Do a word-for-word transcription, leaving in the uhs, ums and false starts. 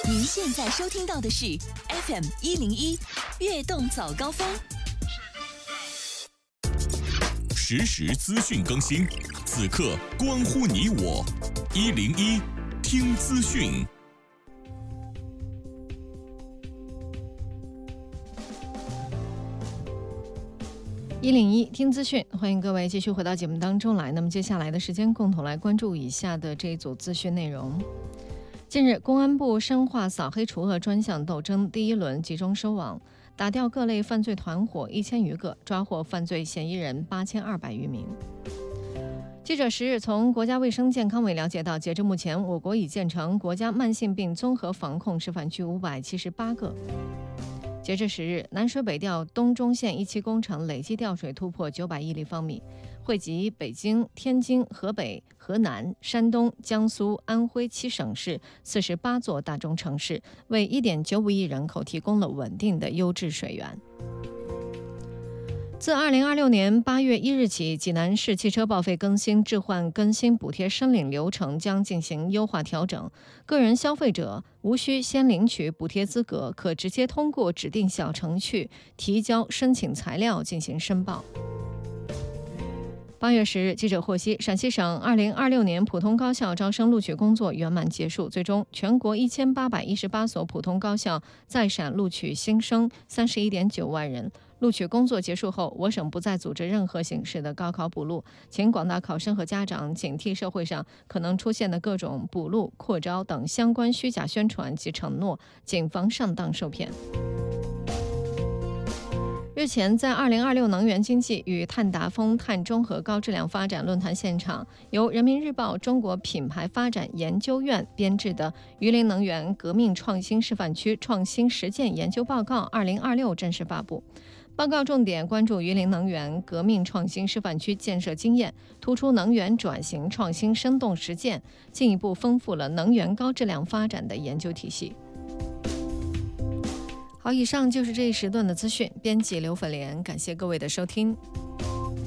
您现在收听到的是 F M 一零一悦动早高峰， 实时资讯更新，此刻关乎你我。一零一听资讯。 一零一听资讯，欢迎各位继续回到节目当中来。那么接下来的时间，共同来关注以下的这一组资讯内容。近日，公安部深化扫黑除恶专项斗争第一轮集中收网，打掉各类犯罪团伙一千余个，抓获犯罪嫌疑人八千二百余名。记者十日从国家卫生健康委了解到，截至目前，我国已建成国家慢性病综合防控示范区五百七十八个。截至十日，南水北调东中线一期工程累计调水突破九百亿立方米，惠及北京、天津、河北、河南、山东、江苏、安徽七省市四十八座大中城市，为一点九五亿人口提供了稳定的优质水源。自二零二六年八月一日起，济南市汽车报废更新置换更新补贴申领流程将进行优化调整，个人消费者无需先领取补贴资格，可直接通过指定小程序提交申请材料进行申报。八月十日，记者获悉，陕西省二零二六年普通高校招生录取工作圆满结束，最终全国一千八百一十八所普通高校在陕录取新生三十一点九万人。录取工作结束后，我省不再组织任何形式的高考补录，请广大考生和家长警惕社会上可能出现的各种补录、扩招等相关虚假宣传及承诺，谨防上当受骗。日前，在二零二六能源经济与碳达峰、碳中和高质量发展论坛现场，由人民日报中国品牌发展研究院编制的榆林能源革命创新示范区创新实践研究报告二零二六正式发布。报告重点关注榆林能源革命创新示范区建设经验，突出能源转型创新生动实践，进一步丰富了能源高质量发展的研究体系。好，以上就是这一时段的资讯。编辑刘粉莲，感谢各位的收听。